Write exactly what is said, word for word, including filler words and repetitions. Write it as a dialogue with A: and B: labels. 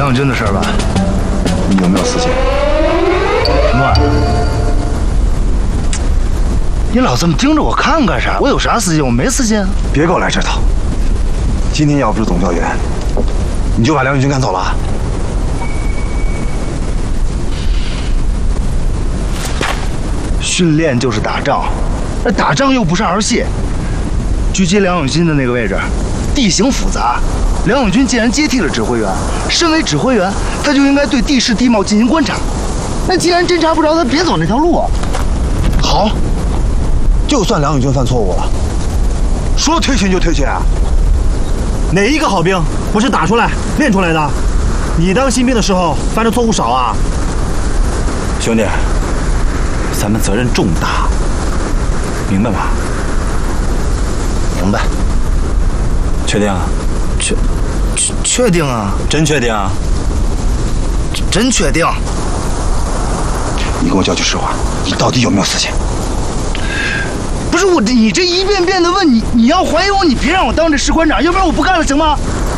A: 永军的事吧？
B: 你有没有私心？
A: 什么玩意儿？你老这么盯着我看干啥？我有啥私心？我没私心。
B: 别给我来这套！今天要不是总教员，你就把梁永军赶走了？
A: 训练就是打仗，那打仗又不是儿戏。狙击梁永军的那个位置，地形复杂。梁永军既然接替了指挥员，身为指挥员，他就应该对地势地貌进行观察。那既然侦察不着，他别走那条路啊。
B: 好，就算梁永军犯错误了，说退群就退群啊？
C: 哪一个好兵不是打出来练出来的？你当新兵的时候犯的错误少啊？
D: 兄弟，咱们责任重大，明白吗？
A: 明白。
D: 确定啊？
A: 确确确定啊？
D: 真确定啊？
A: 真确定。
B: 你跟我交句实话，你到底有没有私心？
A: 不是我，你这一遍遍的问你，你要怀疑我，你别让我当这士官长，要不然我不干了，行吗？